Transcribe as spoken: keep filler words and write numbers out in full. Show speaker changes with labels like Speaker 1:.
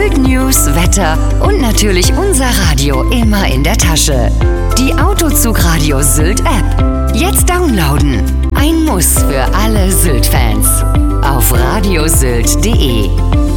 Speaker 1: Sylt News, Wetter und natürlich unser Radio immer in der Tasche. Die Autozugradio Sylt App. Jetzt downloaden. Ein Muss für alle Sylt-Fans. Auf radiosylt punkt de.